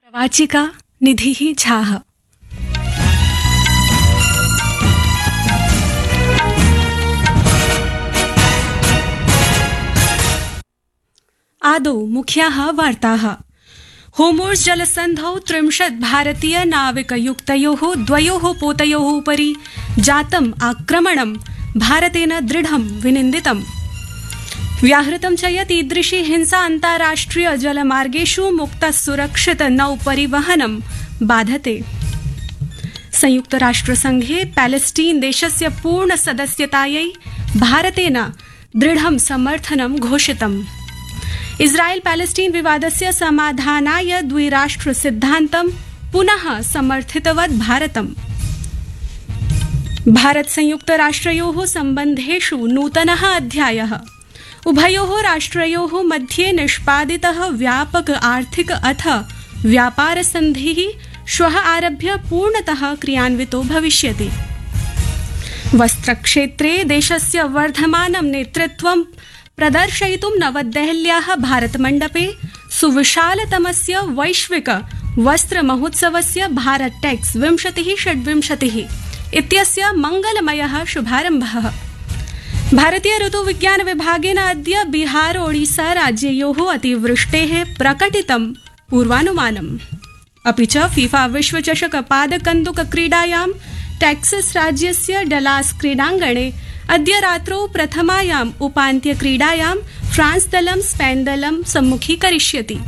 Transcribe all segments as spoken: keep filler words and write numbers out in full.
वाचिका निधिः झाः। आदौ मुख्याः वार्ताः। होमोर्स् जलसन्धौ त्रिंशत् भारतीय नाविकयुक्तयोः द्वयोः पोतयोः उपरि जातम् आक्रमणं भारतेन दृढं विनिन्दितम्। व्याहृतं च यत् ईदृशी हिंसा अन्ताराष्ट्रिय जलमार्गेषु मुक्त सुरक्षित नौ परिवहनं बाधते। संयुक्तराष्ट्रसंघे पैलेस्टीन देशस्य पूर्ण सदस्यतायै भारतेन दृढं समर्थनं घोषितम्। इस्राएल पैलेस्टीन विवादस्य समाधानाय द्विराष्ट्र सिद्धान्तं पुनः समर्थितवत् भारतम्। भारत संयुक्त राष्ट्रयोः सम्बन्धेषु नूतनः अध्यायः। उभयोः राष्ट्रयोः मध्ये निष्पादितः व्यापक आर्थिक अथ व्यापार सन्धिः श्वः आरभ्य पूर्णतः क्रियान्वितो भविष्यति। वस्त्रक्षेत्रे देशस्य वर्धमानं नेतृत्वं प्रदर्शयितुं नवदेहल्याः भारतमण्डपे सुविशालतमस्य वैश्विक वस्त्रमहोत्सवस्य भारत टेक्स् विंशतिः षड्विंशतिः इत्यस्य मङ्गलमयः शुभारम्भः। भारतीय ऋतुविज्ञान विभागेन अद्य बिहार ओडिशा राज्ययोः अतिवृष्टेः प्रकटितं पूर्वानुमानम्। अपि च फीफा विश्वचषक पादकन्दुक क्रीडायां टेक्सस् राज्यस्य डलास् क्रीडाङ्गणे अद्य रात्रौ प्रथमायाम् उपान्त्य क्रीडायां फ्रांस दलं स्पेन दलं सम्मुखीकरिष्यति।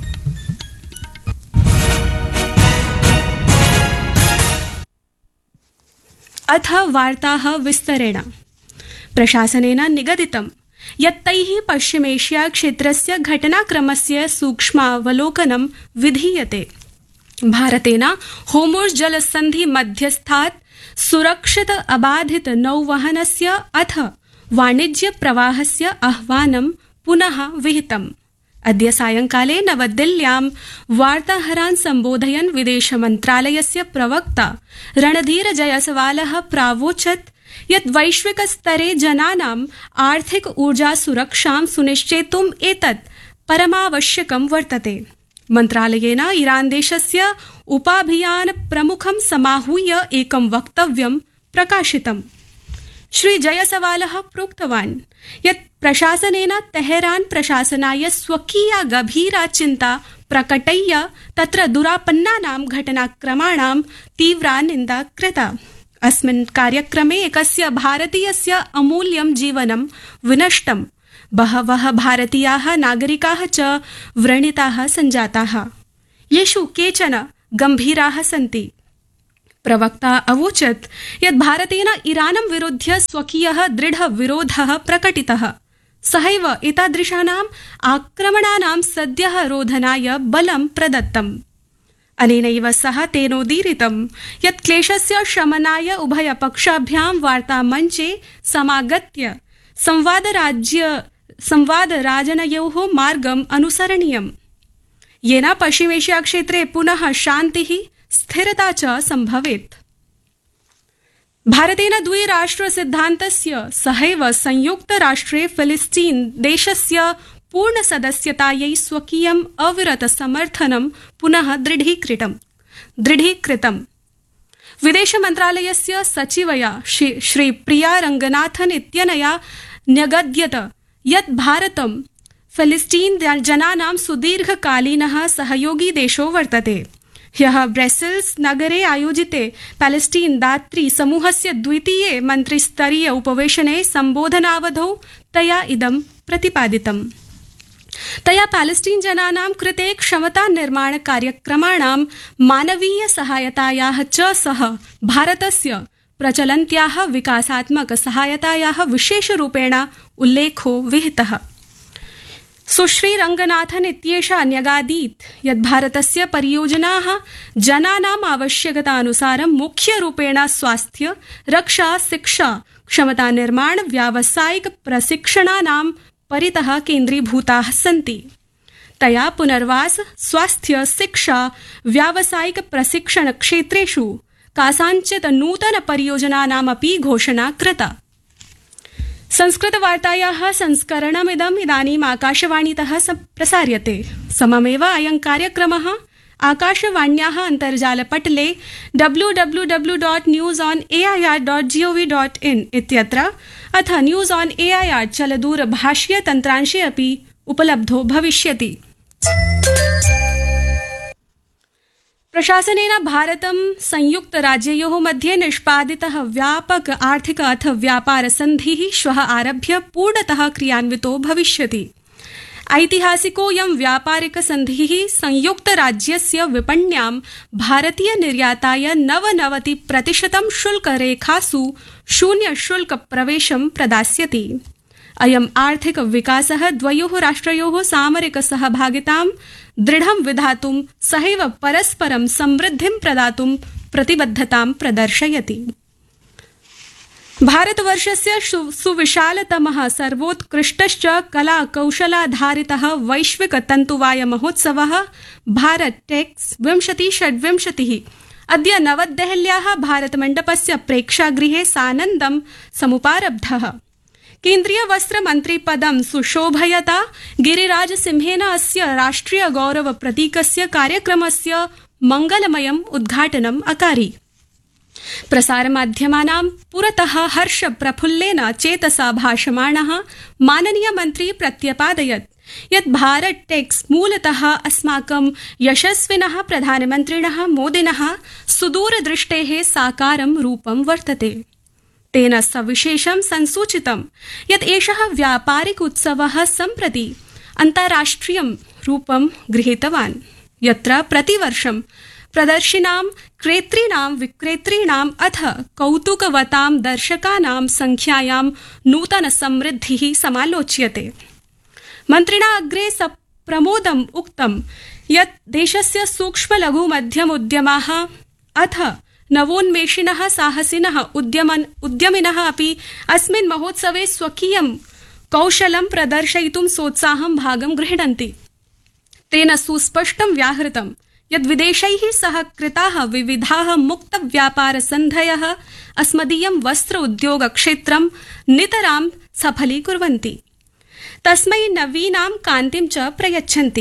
अथ वार्ताः विस्तरेण। प्रशासनेन निगदितं यत् तैः पश्चिमेशिया क्षेत्रस्य घटनाक्रमस्य सूक्ष्मावलोकनं विधीयते। भारतेन होमोर्स् जलसन्धि मध्यस्थात् सुरक्षित अबाधित नौवहनस्य अथ वाणिज्य प्रवाहस्य आह्वानं पुनः विहितम्। अद्य सायंकाले नवदिल्ल्यां वार्ताहरान् सम्बोधयन् विदेश मन्त्रालयस्य प्रवक्ता रणधीर जयसवालः प्रावोचत् यत् वैश्विक स्तरे जनानाम् आर्थिक ऊर्जा सुरक्षां सुनिश्चेतुम् एतत् परमावश्यकं वर्तते। मन्त्रालयेन ईरान देशस्य उपाभियान प्रमुखं समाहूय एकं वक्तव्यं प्रकाशितम्। श्री जयसवालः प्रोक्तवान् यत् प्रशासनेन तेहरान प्रशासनाय स्वकीया गभीरा चिन्ता प्रकटय्य तत्र दुरापन्नानां घटनाक्रमाणां तीव्रा निन्दा कृता। अस्मिन् कार्यक्रमे एकस्य भारतीयस्य अमूल्यं जीवनं विनष्टम्। बहवः भारतीयाः नागरिकाः च व्रणिताः सञ्जाताः, येषु केचन गम्भीराः सन्ति। प्रवक्ता अवोचत् यत् भारतेन ईरानं विरुध्य स्वकीयः दृढ विरोधः प्रकटितः। सहैव एतादृशानाम् आक्रमणानां सद्यः रोधनाय बलं प्रदत्तम्। अनेनैव सह तेनोदीरितं यत् क्लेशस्य शमनाय उभयपक्षाभ्यां वार्तामञ्चे समागत्य संवादराज्य संवादराजनयोः मार्गम् अनुसरणीयम्, येन पश्चिमेशिया क्षेत्रे पुनः शान्तिः स्थिरता च सम्भवेत्। भारतेन द्विराष्ट्र सिद्धान्तस्य सहैव संयुक्त राष्ट्रे फिलिस्तीन देशस्य पूर्ण सदस्यतायै स्वकीयम् अविरत समर्थनं पुनः दृढीकृतम् दृढीकृतम् विदेश मन्त्रालयस्य सचिवया श्री प्रिया रंगनाथन इत्यनया न्यगद्यत यत् भारतं फिलिस्तीन जनानां सुदीर्घकालीनः सहयोगी देशो वर्तते। ह्यः ब्रसेल्स नगरे आयोजिते पैलेस्टीन दात्री समूहस्य द्वितीये मन्त्रिस्तरीय उपवेशने सम्बोधनावधौ तया इदं प्रतिपादितम्। तया पैलेस्टीन जनानां कृते क्षमता निर्माण कार्यक्रमाणां मानवीय सहायतायाः च सह भारतस्य प्रचलन्त्याः विकासात्मक सहायतायाः विशेषरूपेण उल्लेखो विहितः। सुश्री रंगनाथन इत्येषा न्यगादीत् यत् भारतस्य परियोजनाः जनानाम् आवश्यकतानुसारं मुख्यरूपेण स्वास्थ्य, रक्षा, शिक्षा, क्षमता निर्माण, व्यावसायिक प्रशिक्षणानां परितः केन्द्रीभूताः सन्ति। तया पुनर्वास, स्वास्थ्य, शिक्षा, व्यावसायिक प्रशिक्षण क्षेत्रेषु कासाञ्चित् नूतन परियोजनानामपि घोषणा कृता। संस्कृतवार्तायाः संस्करणमिदम् इदानीम् आकाशवाणीतः प्रसार्यते। सममेव अयं कार्यक्रमः आकाशवाण्याः अन्तर्जालपटले W W W dot news on A I R dot G O V dot in इत्यत्र अथ news on A I R चलदूरभाषीय तन्त्रांशे अपि उपलब्धो भविष्यति। प्रशासनेन भारतं संयुक्तराज्ययोः मध्ये निष्पादितः व्यापक आर्थिक अथ व्यापार सन्धिः श्वः आरभ्य पूर्णतः क्रियान्वितो भविष्यति। ऐतिहासिकोऽयं व्यापारिक सन्धिः संयुक्तराज्यस्य विपण्यां भारतीय निर्याताय नवनवति प्रतिशतं शुल्करेखासु शून्य शुल्क प्रवेशं प्रदास्यति। अयम् आर्थिक विकासः द्वयोः राष्ट्रयोः सामरिक सहभागितां दृढं विधातुं सहैव परस्परं समृद्धिं प्रदातुं प्रतिबद्धतां प्रदर्शयति। भारतवर्षस्य सुविशालतमः सर्वोत्कृष्टश्च कला कौशलाधारितः वैश्विक तन्तुवाय महोत्सवः भारत टेक्स विंशति षड्विंशतिः अद्य नवदेहल्याः भारतमण्डपस्य प्रेक्षागृहे सानन्दं समुपारब्धः। केन्द्रीय वस्त्र मन्त्रिपदं सुशोभयता गिरिराजसिंहेन अस्य राष्ट्रिय गौरव प्रतीकस्य कार्यक्रमस्य मंगलमयम् उद्घाटनम् अकारि। प्रसारमाध्यमानां पुरतः हर्ष प्रफुल्लेन चेतसा भाषमाणः माननीय मन्त्री प्रत्यपादयत् यत् भारत टेक्स मूलतः अस्माकं यशस्विनः प्रधानमन्त्रिणः मोदिनः सुदूरदृष्टेः साकारं रूपं वर्तते। तेन सविशेषं संसूचितं यत् एषः व्यापारिक उत्सवः सम्प्रति अन्ताराष्ट्रियं रूपं गृहीतवान्, यत्र प्रतिवर्षं प्रदर्शिनां क्रेतॄणां विक्रेतॄणाम् अथ कौतुकवतां दर्शकानां संख्यायां नूतन समृद्धिः समालोच्यते। मन्त्रिणा अग्रे प्रमोदम् उक्तं यत् देशस्य सूक्ष्म लघु मध्यम उद्यमाः अथ नवोन्मेषिणः साहसिनः उद्यमन् उद्यमिनः अपि अस्मिन् महोत्सवे स्वकीयं कौशलं प्रदर्शयितुं सोत्साहं भागं गृह्णन्ति। तेन सुस्पष्टं व्याहृतं यद् विदेशैः सह कृताः विविधाः मुक्त व्यापार सन्धयः अस्मदीयं वस्त्र उद्योग क्षेत्रं नितरां सफलीकुर्वन्ति, तस्मै नवीनां कान्तिं च प्रयच्छन्ति।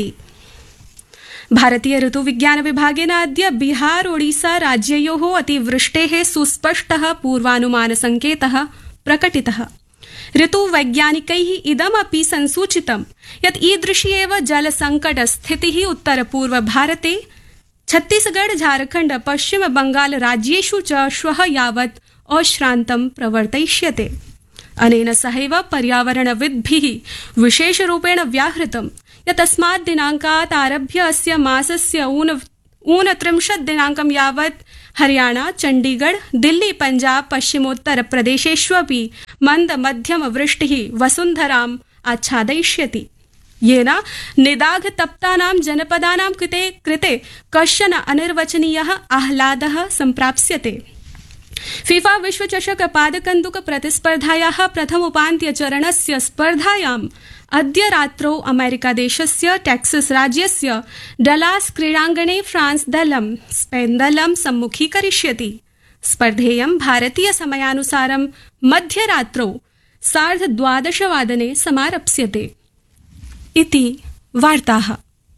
भारतीय ऋतुविज्ञान विभागेन अद्य बिहार ओडिशा राज्ययोः अतिवृष्टेः सुस्पष्टः पूर्वानुमान संकेतः प्रकटितः। ऋतुवैज्ञानिकैः इदमपि संसूचितं यत् ईदृशी एव जलसंकट स्थितिः उत्तरपूर्व भारते छत्तीसगढ़ झारखण्ड पश्चिम बंगाल राज्येषु च श्वः यावत् अश्रान्तं प्रवर्तयिष्यते। अनेन सहैव पर्यावरणविद्भिः विशेषरूपेण व्याहृतं यत् अस्मात् दिनाङ्कात् आरभ्य अस्य मासस्य ऊन ऊनत्रिंशत् दिनाङ्कं यावत् हरियाणा, चण्डीगढ़, दिल्ली, पञ्जाब, पश्चिमोत्तर प्रदेशेष्वपि मन्द मध्यम वृष्टिः वसुन्धराम् आच्छादयिष्यति, येन निदाघतप्तानां जनपदानां कृते कृते कश्चन अनिर्वचनीयः आह्लादः सम्प्राप्स्यते। फीफा विश्वचषक पादकन्दुक प्रतिस्पर्धायाः प्रथमोपान्त्यचरणस्य स्पर्धायाम् अद्य रात्रौ अमेरिकादेशस्य टेक्सास राज्यस्य डलास क्रीडाङ्गणे फ्रांस दलं स्पेन दलं सम्मुखीकरिष्यति। स्पर्धेयं भारतीय समयानुसारं मध्यरात्रौ सार्धद्वादशवादने समारप्स्यते। इति वार्ताः।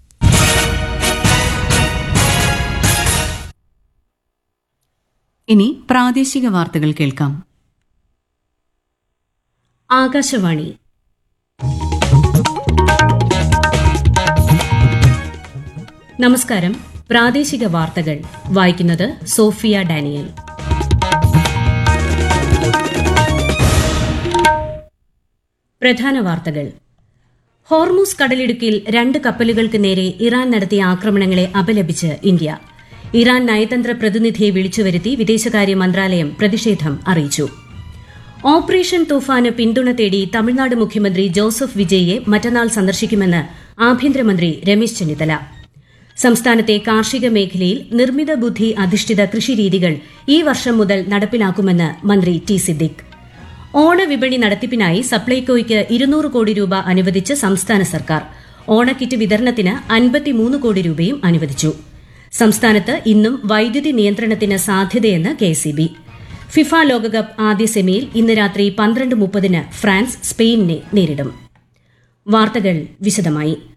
ഇനി പ്രാദേശിക വാർത്തകൾ കേൾക്കാം. ആകാശവാണി. നമസ്കാരം. പ്രാദേശിക വാർത്തകൾ വായിക്കുന്നത് സോഫിയ ഡാനിയൽ. പ്രധാന വാർത്തകൾ. ഹോർമൂസ് കടലിടുക്കിൽ രണ്ട് കപ്പലുകൾക്ക് നേരെ ഇറാൻ നടത്തിയ ആക്രമണങ്ങളെ അപലപിച്ച് ഇന്ത്യ. ഇറാൻ നയതന്ത്ര പ്രതിനിധിയെ വിളിച്ചുവരുത്തി വിദേശകാര്യ മന്ത്രാലയം പ്രതിഷേധം അറിയിച്ചു. ഓപ്പറേഷൻ തൂഫാന് പിന്തുണ തേടി തമിഴ്നാട് മുഖ്യമന്ത്രി ജോസഫ് വിജയിയെ മറ്റന്നാൾ സന്ദർശിക്കുമെന്ന് ആഭ്യന്തരമന്ത്രി രമേശ് ചെന്നിത്തല. സംസ്ഥാനത്തെ കാർഷിക മേഖലയിൽ നിർമ്മിത ബുദ്ധി അധിഷ്ഠിത കൃഷിരീതികൾ ഈ വർഷം മുതൽ നടപ്പിലാക്കുമെന്ന് മന്ത്രി ടി സിദ്ദിഖ്. ഓണവിപണി നടത്തിപ്പിനായി സപ്ലൈകോയ്ക്ക് ഇരുന്നൂറ് കോടി രൂപ അനുവദിച്ച് സംസ്ഥാന സർക്കാർ. ഓണക്കിറ്റ് വിതരണത്തിന് അൻപത്തിമൂന്ന് കോടി രൂപയും അനുവദിച്ചു. സംസ്ഥാനത്ത് ഇന്നും വൈദ്യുതി നിയന്ത്രണത്തിന് സാധ്യതയെന്ന് കെഎസ്ഇബി. ഫിഫ ലോകകപ്പ് ആദ്യ സെമിയിൽ ഇന്ന് രാത്രി പന്ത്രണ്ട് മുപ്പതിന് ഫ്രാൻസ് സ്പെയിനിനെ നേരിടും. വാർത്തകൾ വിശദമായി.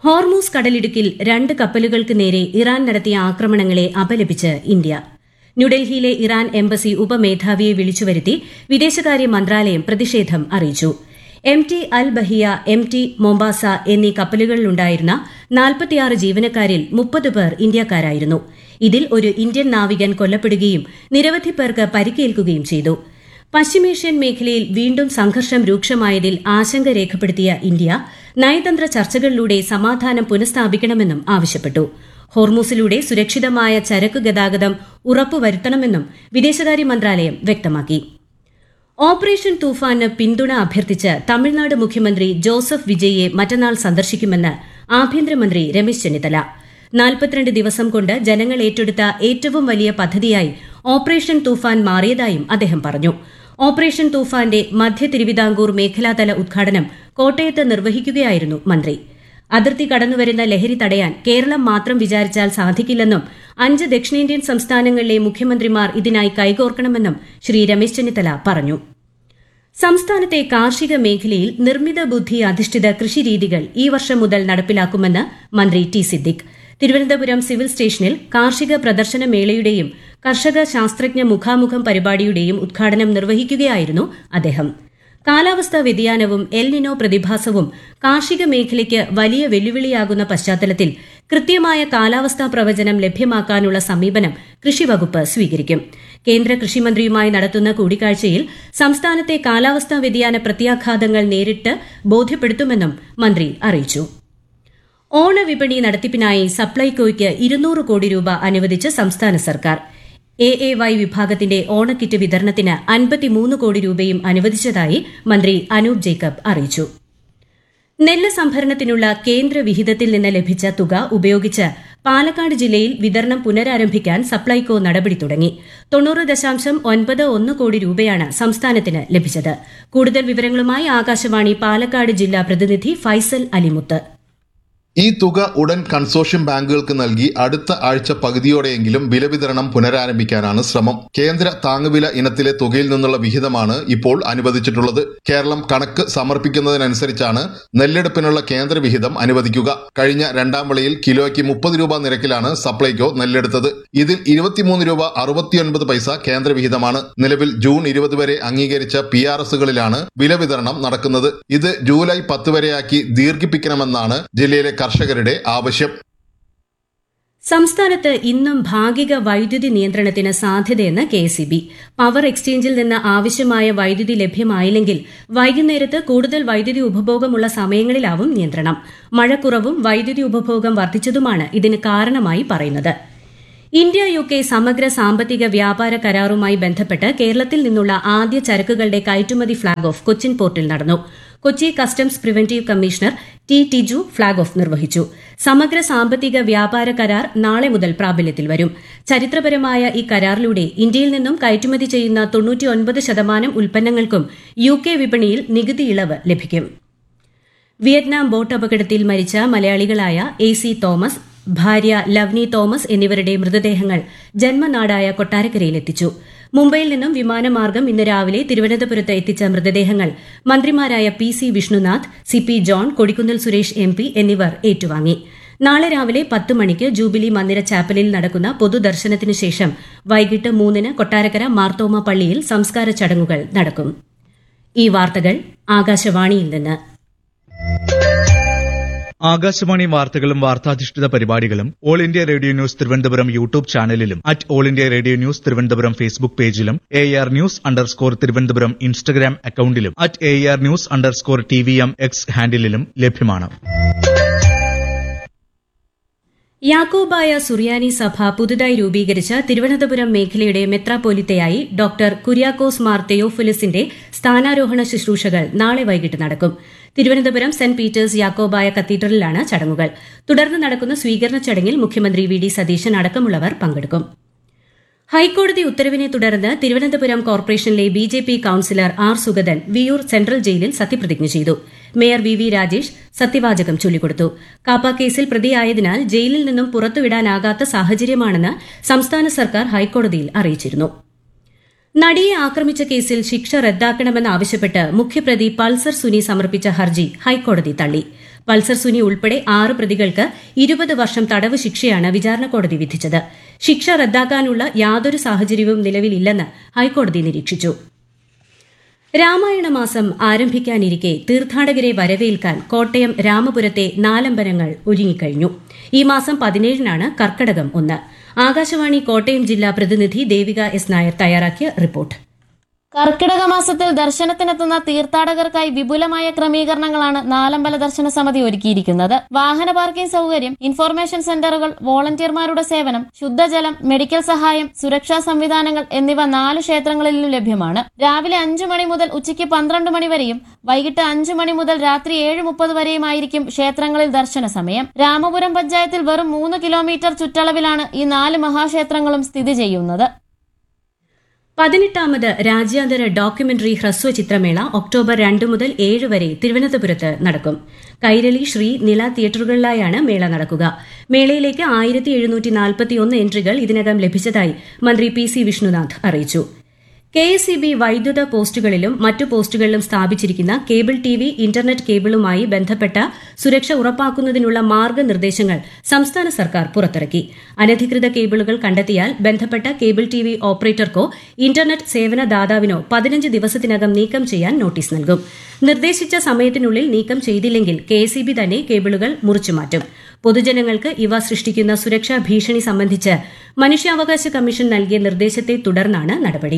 ഹോർമൂസ് കടലിടുക്കിൽ രണ്ട് കപ്പലുകൾക്ക് നേരെ ഇറാൻ നടത്തിയ ആക്രമണങ്ങളെ അപലപിച്ച് ഇന്ത്യ. ന്യൂഡൽഹിയിലെ ഇറാൻ എംബസി ഉപമേധാവിയെ വിളിച്ചുവരുത്തി വിദേശകാര്യ മന്ത്രാലയം പ്രതിഷേധം അറിയിച്ചു. എം ടി അൽ ബഹിയ, എം ടി മൊംബാസ എന്നീ കപ്പലുകളിലുണ്ടായിരുന്ന നാൽപ്പത്തിയാറ് ജീവനക്കാരിൽ മുപ്പത് പേർ ഇന്ത്യക്കാരായിരുന്നു. ഇതിൽ ഒരു ഇന്ത്യൻ നാവികൻ കൊല്ലപ്പെടുകയും നിരവധി പേർക്ക് പരിക്കേൽക്കുകയും ചെയ്തു. പശ്ചിമേഷ്യൻ മേഖലയിൽ വീണ്ടും സംഘർഷം രൂക്ഷമായതിൽ ആശങ്ക രേഖപ്പെടുത്തിയ ഇന്ത്യ നയതന്ത്ര ചർച്ചകളിലൂടെ സമാധാനം പുനഃസ്ഥാപിക്കണമെന്നും ആവശ്യപ്പെട്ടു. ഹോർമൂസിലൂടെ സുരക്ഷിതമായ ചരക്ക് ഗതാഗതം ഉറപ്പുവരുത്തണമെന്നും വിദേശകാര്യ മന്ത്രാലയം വ്യക്തമാക്കി. ഓപ്പറേഷൻ തൂഫാന് പിന്തുണ അഭ്യർത്ഥിച്ച് തമിഴ്നാട് മുഖ്യമന്ത്രി ജോസഫ് വിജയിയെ മറ്റന്നാൾ സന്ദർശിക്കുമെന്ന് ആഭ്യന്തരമന്ത്രി രമേശ് ചെന്നിത്തല. നാൽപ്പത്തിരണ്ട് ദിവസം കൊണ്ട് ജനങ്ങൾ ഏറ്റെടുത്ത ഏറ്റവും വലിയ പദ്ധതിയായി ഓപ്പറേഷൻ തൂഫാൻ മാറിയതായും അദ്ദേഹം പറഞ്ഞു. ഓപ്പറേഷൻ തൂഫാന്റെ മധ്യ തിരുവിതാംകൂർ മേഖലാതല ഉദ്ഘാടനം കോട്ടയത്ത് നിർവഹിക്കുകയായിരുന്നു മന്ത്രി. അതിർത്തി കടന്നുവരുന്ന ലഹരി തടയാൻ കേരളം മാത്രം വിചാരിച്ചാൽ സാധിക്കില്ലെന്നും അഞ്ച് ദക്ഷിണേന്ത്യൻ സംസ്ഥാനങ്ങളിലെ മുഖ്യമന്ത്രിമാർ ഇതിനായി കൈകോർക്കണമെന്നും ശ്രീ രമേശ് ചെന്നിത്തല പറഞ്ഞു. സംസ്ഥാനത്തെ കാർഷിക മേഖലയിൽ നിർമ്മിത ബുദ്ധി അധിഷ്ഠിത കൃഷിരീതികൾ ഈ വർഷം മുതൽ നടപ്പിലാക്കുമെന്ന് മന്ത്രി ടി സിദ്ദിഖ്. തിരുവനന്തപുരം സിവിൽ സ്റ്റേഷനിൽ കാർഷിക പ്രദർശന മേളയുടെയും കർഷക ശാസ്ത്രജ്ഞ മുഖാമുഖം പരിപാടിയുടെയും ഉദ്ഘാടനം നിർവഹിക്കുകയായിരുന്നു അദ്ദേഹം. കാലാവസ്ഥാ വ്യതിയാനവും എൽ നിനോ പ്രതിഭാസവും കാർഷിക മേഖലയ്ക്ക് വലിയ വെല്ലുവിളിയാകുന്ന പശ്ചാത്തലത്തിൽ കൃത്യമായ കാലാവസ്ഥാ പ്രവചനം ലഭ്യമാക്കാനുള്ള സമീപനം കൃഷിവകുപ്പ് സ്വീകരിക്കും. കേന്ദ്ര കൃഷിമന്ത്രിയുമായി നടത്തുന്ന കൂടിക്കാഴ്ചയിൽ സംസ്ഥാനത്തെ കാലാവസ്ഥാ വ്യതിയാന പ്രത്യാഘാതങ്ങൾ നേരിട്ട് ബോധ്യപ്പെടുത്തുമെന്നും മന്ത്രി അറിയിച്ചു. ഓണവിപണി നടത്തിപ്പിനായി സപ്ലൈകോയ്ക്ക് ഇരുന്നൂറ് കോടി രൂപ അനുവദിച്ച് സംസ്ഥാന സർക്കാർ. എ എ വൈ വിഭാഗത്തിന്റെ ഓണക്കിറ്റ് വിതരണത്തിന് അൻപത്തിമൂന്ന് കോടി രൂപയും അനുവദിച്ചതായി മന്ത്രി അനൂപ് ജേക്കബ് അറിയിച്ചു. നെല്ല് സംഭരണത്തിനുള്ള കേന്ദ്ര വിഹിതത്തിൽ നിന്ന് ലഭിച്ച തുക ഉപയോഗിച്ച് പാലക്കാട് ജില്ലയിൽ വിതരണം പുനരാരംഭിക്കാൻ സപ്ലൈകോ നടപടി തുടങ്ങി. തൊണ്ണൂറ് ദശാംശം ഒൻപത് ഒന്ന് കോടി രൂപയാണ് സംസ്ഥാനത്തിന് ലഭിച്ചത്. കൂടുതൽ വിവരങ്ങളുമായി ആകാശവാണി പാലക്കാട് ജില്ലാ പ്രതിനിധി ഫൈസൽ അലിമുത്ത്. ഈ തുക ഉടൻ കൺസോർഷ്യം ബാങ്കുകൾക്ക് നൽകി അടുത്ത ആഴ്ച പകുതിയോടെയെങ്കിലും വില വിതരണം പുനരാരംഭിക്കാനാണ് ശ്രമം. കേന്ദ്ര താങ്ങുവില ഇനത്തിലെ തുകയിൽ നിന്നുള്ള വിഹിതമാണ് ഇപ്പോൾ അനുവദിച്ചിട്ടുള്ളത്. കേരളം കണക്ക് സമർപ്പിക്കുന്നതിനനുസരിച്ചാണ് നെല്ലെടുപ്പിനുള്ള കേന്ദ്ര വിഹിതം അനുവദിക്കുക. കഴിഞ്ഞ രണ്ടാം വിളയിൽ കിലോയ്ക്ക് മുപ്പത് രൂപ നിരക്കിലാണ് സപ്ലൈകോ നെല്ലെടുത്തത്. ഇതിൽ ഇരുപത്തിമൂന്ന് രൂപ അറുപത്തിയൊൻപത് പൈസ കേന്ദ്ര വിഹിതമാണ്. നിലവിൽ ജൂൺ ഇരുപത് വരെ അംഗീകരിച്ച പി ആർ എസുകളിലാണ് വില വിതരണം നടക്കുന്നത്. ഇത് ജൂലൈ പത്ത് വരെയാക്കി ദീർഘിപ്പിക്കണമെന്നാണ് ജില്ലയിലെ കർഷകരുടെ ആവശ്യം. സംസ്ഥാനത്ത് ഇന്നും ഭാഗിക വൈദ്യുതി നിയന്ത്രണത്തിന് സാധ്യതയെന്ന് K S E B. Power എക്സ്ചേഞ്ചിൽ നിന്ന് ആവശ്യമായ വൈദ്യുതി ലഭ്യമായില്ലെങ്കിൽ വൈകുന്നേരത്ത് കൂടുതൽ വൈദ്യുതി ഉപഭോഗമുള്ള സമയങ്ങളിലാവും നിയന്ത്രണം. മഴക്കുറവും വൈദ്യുതി ഉപഭോഗം വർദ്ധിച്ചതുമാണ് ഇതിന് കാരണമായി പറയുന്നത്. ഇന്ത്യ യു കെ സമഗ്ര സാമ്പത്തിക വ്യാപാര കരാറുമായി ബന്ധപ്പെട്ട് കേരളത്തിൽ നിന്നുള്ള ആദ്യ ചരക്കുകളുടെ കയറ്റുമതി ഫ്ളാഗ് ഓഫ് കൊച്ചിൻ പോർട്ടിൽ നടന്നു. Kochi customs preventive commissioner T Tiju flag off നിർവഹിച്ചു. സമഗ്ര സാമ്പത്തിക വ്യാപാര കരാർ നാളെ മുതൽ പ്രാബല്യത്തിൽ വരും. ചരിത്രപരമായ ഈ കരാറിലൂടെ ഇന്ത്യയിൽ നിന്നും കയറ്റുമതി ചെയ്യുന്ന തൊണ്ണൂറ്റിയൊൻപത് ശതമാനം ഉൽപ്പന്നങ്ങൾക്കും യു കെ വിപണിയിൽ നികുതി ഇളവ് ലഭിക്കും. വിയറ്റ്നാം ബോട്ട് അപകടത്തിൽ മരിച്ച മലയാളികളായ എ സി തോമസ്, ഭാര്യ ലവ്നി തോമസ് എന്നിവരുടെ മൃതദേഹങ്ങൾ ജന്മനാടായ കൊട്ടാരക്കരയിലെത്തിച്ചു. മുംബൈയിൽ നിന്നും വിമാനമാർഗം ഇന്ന് രാവിലെ തിരുവനന്തപുരത്ത് എത്തിച്ച മൃതദേഹങ്ങൾ മന്ത്രിമാരായ P C Vishnunath, C P John, Kodikunnil Suresh M P എന്നിവർ ഏറ്റുവാങ്ങി. നാളെ രാവിലെ പത്ത് മണിക്ക് ജൂബിലി മന്ദിര ചാപ്പലിൽ നടക്കുന്ന പൊതുദർശനത്തിനു ശേഷം വൈകിട്ട് മൂന്നിന് കൊട്ടാരക്കര മാർത്തോമ പള്ളിയിൽ സംസ്കാര ചടങ്ങുകൾ നടക്കും. ഈ വാർത്തകൾ ആകാശവാണിയിൽ നിന്ന്. ആകാശവാണി വാർത്തകളും വാർത്താധിഷ്ഠിത പരിപാടികളും all India radio news Thiruvananthapuram YouTube ചാനലിലും at all India radio news Thiruvananthapuram Facebook പേജിലും A R news underscore Thiruvananthapuram Instagram അക്കൌണ്ടിലും at A R news underscore T V M X ഹാൻഡിലും ലഭ്യമാണ്. യാക്കോബായ സുറിയാനി സഭ പുതുതായി രൂപീകരിച്ച തിരുവനന്തപുരം മേഖലയുടെ മെത്രാപ്പോലിത്തയായി ഡോക്ടർ കുര്യാക്കോസ് മാർ തെയോഫിലിസിന്റെ സ്ഥാനാരോഹണ ശുശ്രൂഷകൾ നാളെ വൈകിട്ട് നടക്കും. തിരുവനന്തപുരം സെന്റ് പീറ്റേഴ്സ് യാക്കോബായ കത്തീഡ്രലിലാണ് ചടങ്ങുകൾ. തുടർന്ന് നടക്കുന്ന സ്വീകരണ ചടങ്ങിൽ മുഖ്യമന്ത്രി വി ഡി സതീശൻ അടക്കമുള്ളവർ പങ്കെടുക്കും. ഹൈക്കോടതി ഉത്തരവിനെ തുടർന്ന് തിരുവനന്തപുരം കോർപ്പറേഷനിലെ B J P councillor R Sugathan Viyyur central ജയിലിൽ സത്യപ്രതിജ്ഞ ചെയ്തു. മേയർ വി വി രാജേഷ് സത്യവാചകം ചൊല്ലിക്കൊടുത്തു. കാപ്പ കേസിൽ പ്രതിയായതിനാൽ ജയിലിൽ നിന്നും പുറത്തുവിടാനാകാത്ത സാഹചര്യമാണെന്ന് സംസ്ഥാന സർക്കാർ ഹൈക്കോടതിയിൽ അറിയിച്ചിരുന്നു. നടിയെ ആക്രമിച്ച കേസിൽ ശിക്ഷ റദ്ദാക്കണമെന്നാവശ്യപ്പെട്ട് മുഖ്യപ്രതി പൾസർ സുനി സമർപ്പിച്ച ഹർജി ഹൈക്കോടതി തള്ളി. പൾസർ സുനി ഉൾപ്പെടെ ആറ് പ്രതികൾക്ക് ഇരുപത് വർഷം തടവ് ശിക്ഷയാണ് വിചാരണ കോടതി വിധിച്ചത്. ശിക്ഷ റദ്ദാക്കാനുള്ള യാതൊരു സാഹചര്യവും നിലവിലില്ലെന്ന് ഹൈക്കോടതി നിരീക്ഷിച്ചു. രാമായണ മാസം ആരംഭിക്കാനിരിക്കെ തീർത്ഥാടകരെ വരവേൽക്കാൻ കോട്ടയം രാമപുരത്തെ നാലമ്പലങ്ങൾ ഒരുങ്ങിക്കഴിഞ്ഞു. ഈ മാസം പതിനേഴിനാണ് കർക്കടകം ഒന്ന്. ആകാശവാണി കോട്ടയം ജില്ലാ പ്രതിനിധി ദേവിക എസ് നായർ തയ്യാറാക്കിയ റിപ്പോർട്ട്. കർക്കിടക മാസത്തിൽ ദർശനത്തിനെത്തുന്ന തീർത്ഥാടകർക്കായി വിപുലമായ ക്രമീകരണങ്ങളാണ് നാലമ്പല ദർശന സമിതി ഒരുക്കിയിരിക്കുന്നത്. വാഹന പാർക്കിംഗ് സൌകര്യം, ഇൻഫോർമേഷൻ സെന്ററുകൾ, വോളണ്ടിയർമാരുടെ സേവനം, ശുദ്ധജലം, മെഡിക്കൽ സഹായം, സുരക്ഷാ സംവിധാനങ്ങൾ എന്നിവ നാല് ക്ഷേത്രങ്ങളിലും ലഭ്യമാണ്. രാവിലെ അഞ്ചു മണി മുതൽ ഉച്ചയ്ക്ക് പന്ത്രണ്ട് മണി വരെയും വൈകിട്ട് അഞ്ചു മണി മുതൽ രാത്രി ഏഴ് മുപ്പത് വരെയുമായിരിക്കും ക്ഷേത്രങ്ങളിൽ ദർശന സമയം. രാമപുരം പഞ്ചായത്തിൽ വെറും മൂന്ന് കിലോമീറ്റർ ചുറ്റളവിലാണ് ഈ നാല് മഹാക്ഷേത്രങ്ങളും സ്ഥിതി ചെയ്യുന്നത്. പതിനെട്ടാമത് രാജ്യാന്തര ഡോക്യുമെന്ററി ഹ്രസ്വചിത്രമേള ഒക്ടോബർ രണ്ട് മുതൽ ഏഴ് വരെ തിരുവനന്തപുരത്ത് നടക്കും. കൈരളി, ശ്രീ, നില തിയേറ്ററുകളിലായാണ് മേള നടക്കുക. മേളയിലേക്ക് ആയിരത്തി എഴുന്നൂറ്റി നാൽപ്പത്തിയൊന്ന് എൻട്രികൾ ഇതിനകം ലഭിച്ചതായി മന്ത്രി പി സി വിഷ്ണുനാഥ് അറിയിച്ചു. കെ എസ് ഇ ബി വൈദ്യുത പോസ്റ്റുകളിലും മറ്റു പോസ്റ്റുകളിലും സ്ഥാപിച്ചിരിക്കുന്ന കേബിൾ ടി വി, ഇന്റർനെറ്റ് കേബിളുമായി ബന്ധപ്പെട്ട സുരക്ഷ ഉറപ്പാക്കുന്നതിനുള്ള മാർഗനിർദ്ദേശങ്ങൾ സംസ്ഥാന സർക്കാർ പുറത്തിറക്കി. അനധികൃത കേബിളുകൾ കണ്ടെത്തിയാൽ ബന്ധപ്പെട്ട കേബിൾ ടി വി ഓപ്പറേറ്റർക്കോ ഇന്റർനെറ്റ് സേവന ദാതാവിനോ പതിനഞ്ച് ദിവസത്തിനകം നീക്കം ചെയ്യാൻ നോട്ടീസ് നൽകും. നിർദ്ദേശിച്ച സമയത്തിനുള്ളിൽ നീക്കം ചെയ്തില്ലെങ്കിൽ കെ എസ് ഇ ബി തന്നെ കേബിളുകൾ മുറിച്ചുമാറ്റും. പൊതുജനങ്ങൾക്ക് ഇവ സൃഷ്ടിക്കുന്ന സുരക്ഷാ ഭീഷണി സംബന്ധിച്ച് മനുഷ്യാവകാശ കമ്മീഷൻ നൽകിയ നിർദ്ദേശത്തെ തുടർന്നാണ് നടപടി.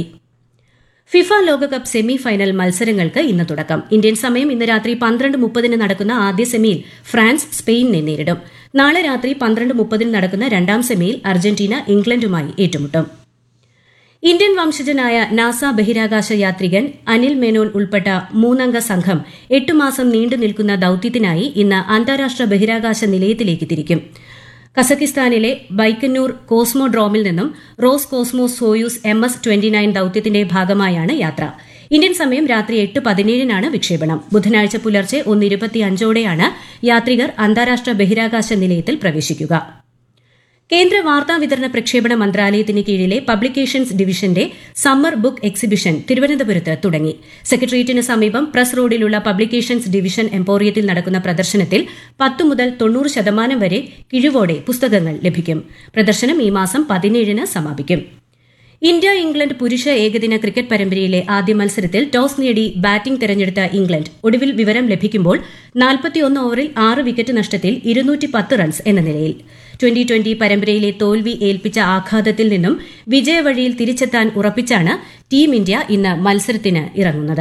ഫിഫ ലോകകപ്പ് സെമി ഫൈനൽ മത്സരങ്ങൾക്ക് ഇന്ന് തുടക്കം. ഇന്ത്യൻ സമയം ഇന്ന് രാത്രി പന്ത്രണ്ട് മുപ്പതിന് നടക്കുന്ന ആദ്യ സെമിയിൽ ഫ്രാൻസ് സ്പെയിനിനെ നേരിടും. നാളെ രാത്രി പന്ത്രണ്ട് മുപ്പതിന് നടക്കുന്ന രണ്ടാം സെമിയിൽ അർജന്റീന ഇംഗ്ലണ്ടുമായി ഏറ്റുമുട്ടും. ഇന്ത്യൻ വംശജനായ നാസ ബഹിരാകാശ യാത്രികൻ അനിൽ മേനോൻ ഉൾപ്പെട്ട മൂന്നംഗ സംഘം എട്ട് മാസം നീണ്ടു നിൽക്കുന്ന ദൌത്യത്തിനായി ഇന്ന് അന്താരാഷ്ട്ര ബഹിരാകാശ നിലയത്തിലേക്ക് തിരിക്കും. കസക്കിസ്ഥാനിലെ ബൈക്കന്നൂർ കോസ്മോഡ്രോമിൽ നിന്നും rose cosmos Soyuz M S twenty nine ദൌത്യത്തിന്റെ ഭാഗമായാണ് യാത്ര. ഇന്ത്യൻ സമയം രാത്രി എട്ട് പതിനേഴിനാണ് വിക്ഷേപണം. ബുധനാഴ്ച പുലർച്ചെ ഒന്ന് ഇരുപത്തിയഞ്ചോടെയാണ് യാത്രികർ അന്താരാഷ്ട്ര ബഹിരാകാശ നിലയത്തിൽ പ്രവേശിക്കുക. കേന്ദ്ര വാർത്താവിതരണ പ്രക്ഷേപണ മന്ത്രാലയത്തിന് കീഴിലെ പബ്ലിക്കേഷൻസ് ഡിവിഷന്റെ സമ്മർ ബുക്ക് എക്സിബിഷൻ തിരുവനന്തപുരത്ത് തുടങ്ങി. സെക്രട്ടേറിയറ്റിന് സമീപം പ്രസ് റോഡിലുള്ള പബ്ലിക്കേഷൻസ് ഡിവിഷൻ എംപോറിയത്തിൽ നടക്കുന്ന പ്രദർശനത്തിൽ പത്ത് മുതൽ തൊണ്ണൂറ് ശതമാനം വരെ കിഴിവോടെ പുസ്തകങ്ങൾ ലഭിക്കും. പ്രദർശനം ഈ മാസം പതിനേഴിന് സമാപിക്കും. ഇന്ത്യ ഇംഗ്ലണ്ട് പുരുഷ ഏകദിന ക്രിക്കറ്റ് പരമ്പരയിലെ ആദ്യ മത്സരത്തിൽ ടോസ് നേടി ബാറ്റിംഗ് തെരഞ്ഞെടുത്ത ഇംഗ്ലണ്ട് ഒടുവിൽ വിവരം ലഭിക്കുമ്പോൾ നാൽപ്പത്തിയൊന്ന് ഓവറിൽ ആറ് വിക്കറ്റ് നഷ്ടത്തിൽ ഇരുന്നൂറ്റി പത്ത് റൺസ് എന്ന നിലയിൽ. ട്വന്റി ട്വന്റി പരമ്പരയിലെ തോൽവി ഏൽപ്പിച്ച ആഘാതത്തിൽ നിന്നും വിജയവഴിയിൽ തിരിച്ചെത്താൻ ഉറപ്പിച്ചാണ് ടീം ഇന്ത്യ ഇന്ന് മത്സരത്തിന് ഇറങ്ങുന്നത്.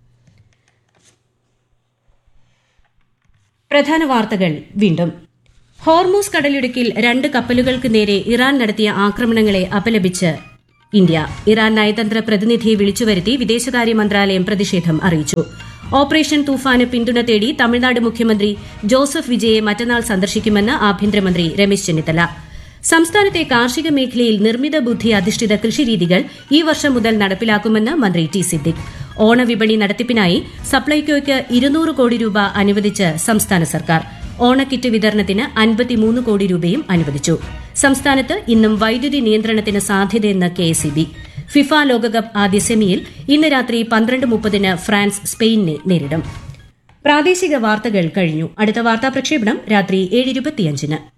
പ്രധാന വാർത്തകൾ വീണ്ടും. ഹോർമൂസ് കടലിടുക്കിൽ രണ്ട് കപ്പലുകൾക്ക് നേരെ ഇറാൻ നടത്തിയ ആക്രമണങ്ങളെ അപലപിച്ച് ഇന്ത്യ. ഇറാൻ നയതന്ത്ര പ്രതിനിധിയെ വിളിച്ചുവരുത്തി വിദേശകാര്യ മന്ത്രാലയം പ്രതിഷേധം അറിയിച്ചു. ഓപ്പറേഷൻ തൂഫാന് പിന്തുണ തേടി തമിഴ്നാട് മുഖ്യമന്ത്രി ജോസഫ് വിജയെ മറ്റന്നാൾ സന്ദർശിക്കുമെന്ന് ആഭ്യന്തരമന്ത്രി രമേശ് ചെന്നിത്തല. സംസ്ഥാനത്തെ കാർഷിക മേഖലയിൽ നിർമ്മിത ബുദ്ധി അധിഷ്ഠിത കൃഷിരീതികൾ ഈ വർഷം മുതൽ നടപ്പിലാക്കുമെന്ന് മന്ത്രി ടി സിദ്ദിഖ്. ഓണവിപണി നടത്തിപ്പിനായി സപ്ലൈകോയ്ക്ക് ഇരുന്നൂറ് കോടി രൂപ അനുവദിച്ച് സംസ്ഥാന സർക്കാർ. ഓണക്കിറ്റ് വിതരണത്തിന് അൻപത്തിമൂന്ന് കോടി രൂപയും അനുവദിച്ചു. സംസ്ഥാനത്ത് ഇന്നും വൈദ്യുതി നിയന്ത്രണത്തിന് സാധ്യതയെന്ന് K S E B. FIFA ലോകകപ്പ് ആദ്യ സെമിയിൽ ഇന്ന് രാത്രി പന്ത്രണ്ട് മുപ്പതിന് ഫ്രാൻസ് സ്പെയിനിനെ നേരിടും. പ്രാദേശിക വാർത്തകൾ കഴിഞ്ഞു. അടുത്ത വാർത്താ പ്രക്ഷേപണം രാത്രി ഏഴ് ഇരുപത്തിയഞ്ചിന്.